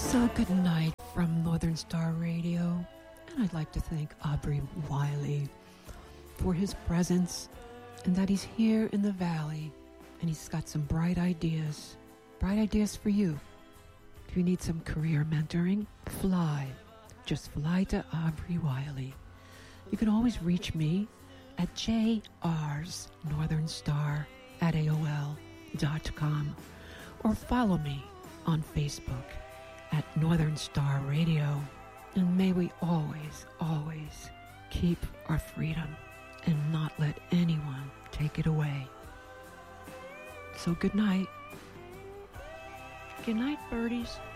So good night from Northern Star Radio, and I'd like to thank Aubrey Wiley for his presence and that he's here in the Valley, and he's got some bright ideas for you. If you need some career mentoring, just fly to Aubrey Wiley. You can always reach me at jrsnorthernstar@aol.com or follow me on Facebook at Northern Star Radio. And may we always, always keep our freedom and not let anyone take it away. So good night. Good night, birdies.